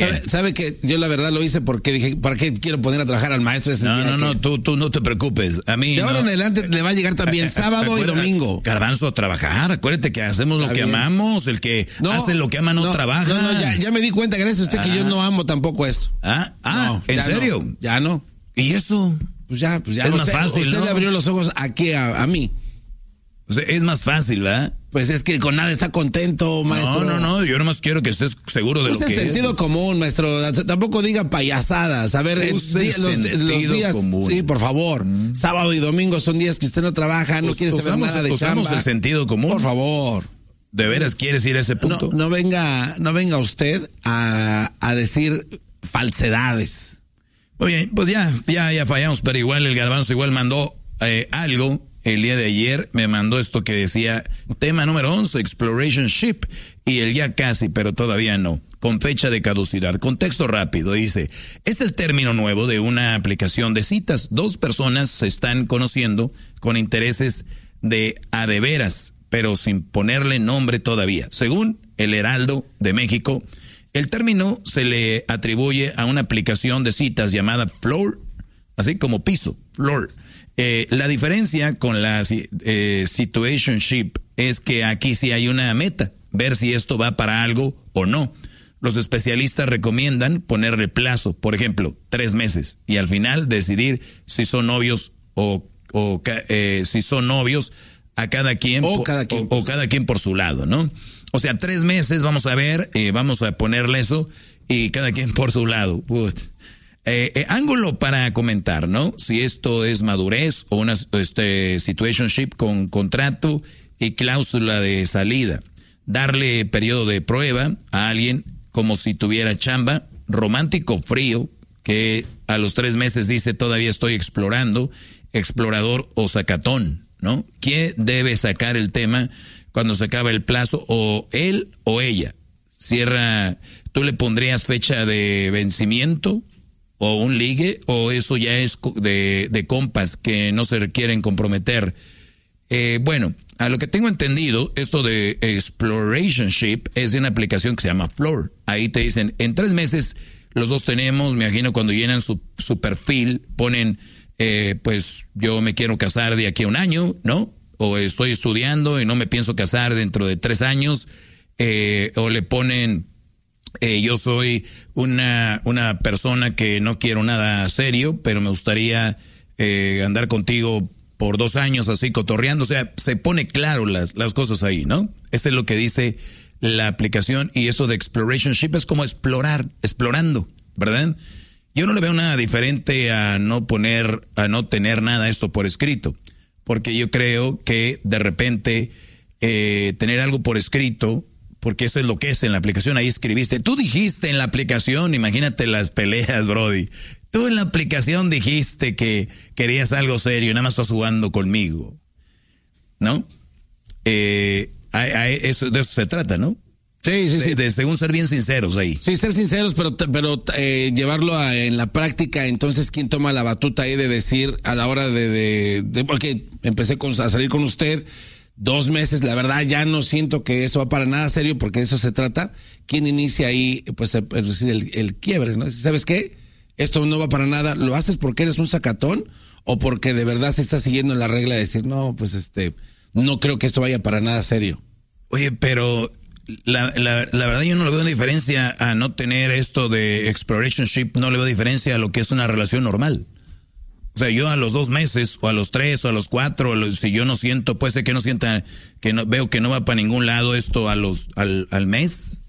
¿Sabe que yo la verdad lo hice porque dije, ¿para qué quiero poner a trabajar al maestro ese día? No, tú no te preocupes. A mí de ahora en adelante le va a llegar también sábado y domingo. Garbanzo, a trabajar. Acuérdate que hacemos lo que amamos. El que hace lo que ama no trabaja. No, ya me di cuenta, gracias a usted, que yo no amo tampoco esto. ¿En serio? No, ya no. ¿Y eso? Pues ya. Es más fácil, usted ¿no? le abrió los ojos aquí a mí. O sea, es más fácil, ¿verdad? Pues es que con nada está contento, maestro. No, yo nomás quiero que estés seguro de lo que es. Usa el sentido común, maestro. Tampoco diga payasadas. A ver, los días común. Sí, por favor. Sábado y domingo son días que usted no trabaja, no quiere saber nada de chamba. Usamos el sentido común. Por favor. ¿De veras quieres ir a ese punto? No venga usted a decir falsedades. Muy bien, pues ya fallamos, pero igual el Garbanzo mandó algo. El día de ayer me mandó esto que decía, tema número 11, Exploration Ship, y el ya casi, pero todavía no, con fecha de caducidad. Contexto rápido, dice, es el término nuevo de una aplicación de citas. 2 personas se están conociendo con intereses de a de veras, pero sin ponerle nombre todavía. Según el Heraldo de México, el término se le atribuye a una aplicación de citas llamada Floor, así como piso, Floor. La diferencia con la situationship es que aquí sí hay una meta, ver si esto va para algo o no. Los especialistas recomiendan ponerle plazo, por ejemplo, 3 meses, y al final decidir si son novios o si son novios a cada quien o cada quien por su lado, ¿no? O sea, 3 meses, vamos a ver, vamos a ponerle eso y cada quien por su lado. Ángulo para comentar, ¿no? Si esto es madurez o una situationship con contrato y cláusula de salida. Darle periodo de prueba a alguien como si tuviera chamba. Romántico frío, que a los 3 meses dice todavía estoy explorando. Explorador o sacatón, ¿no? ¿Quién debe sacar el tema cuando se acaba el plazo? O él o ella. Cierra, ¿tú le pondrías fecha de vencimiento? ¿O un ligue? ¿O eso ya es de compas que no se requieren comprometer? Bueno, a lo que tengo entendido, esto de Explorationship es de una aplicación que se llama Floor. Ahí te dicen, en 3 meses los dos tenemos, me imagino cuando llenan su perfil, ponen, pues yo me quiero casar de aquí a 1 año, ¿no? O estoy estudiando y no me pienso casar dentro de 3 años. O le ponen... yo soy una persona que no quiero nada serio, pero me gustaría andar contigo por 2 años así cotorreando. O sea, se pone claro las cosas ahí, ¿no? Eso es lo que dice la aplicación, y eso de Explorationship es como explorando, ¿verdad? Yo no le veo nada diferente a no tener nada esto por escrito, porque yo creo que de repente tener algo por escrito, porque eso es lo que es en la aplicación, ahí escribiste, tú dijiste en la aplicación, imagínate las peleas, Brody, tú en la aplicación dijiste que querías algo serio y nada más estás jugando conmigo, ¿no? De eso se trata, ¿no? Sí. Según ser bien sinceros ahí. Sí, ser sinceros, pero llevarlo en la práctica. Entonces, ¿quién toma la batuta ahí de decir a la hora de porque empecé a salir con usted 2 meses, la verdad ya no siento que esto va para nada serio, porque de eso se trata. ¿Quién inicia ahí pues el quiebre, ¿no? ¿Sabes qué? Esto no va para nada. ¿Lo haces porque eres un sacatón o porque de verdad se está siguiendo la regla de decir, no, pues no creo que esto vaya para nada serio? Oye, pero la verdad yo no le veo una diferencia a no tener esto de explorationship, no le veo diferencia a lo que es una relación normal. O sea, yo a los 2 meses, o a los 3, o a los 4, si yo no siento, puede ser que no sienta, veo que no va para ningún lado esto al mes.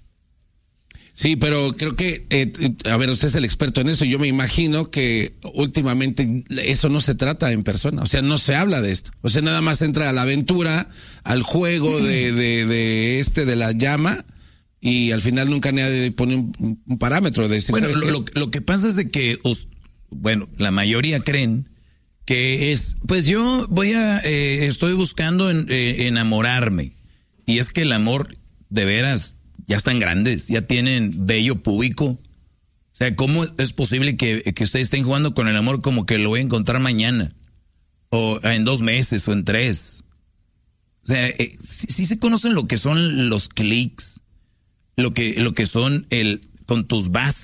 Sí, pero creo que, a ver, usted es el experto en eso. Yo me imagino que últimamente eso no se trata en persona. O sea, no se habla de esto. O sea, nada más entra a la aventura, al juego de la llama, y al final nunca nadie pone un parámetro de decir, bueno, lo que pasa es de que, la mayoría creen que es, pues yo estoy buscando enamorarme. Y es que el amor, de veras, ya están grandes, ya tienen vello púbico. O sea, ¿cómo es posible que ustedes estén jugando con el amor como que lo voy a encontrar mañana? O en 2 meses, o en 3. O sea, sí se conocen lo que son los clics, lo que son con tus bases.